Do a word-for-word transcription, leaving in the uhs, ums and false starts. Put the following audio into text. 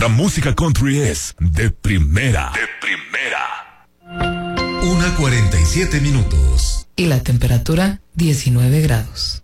nuestra música country es de primera. De primera. Una cuarenta y siete minutos. Y la temperatura diecinueve grados.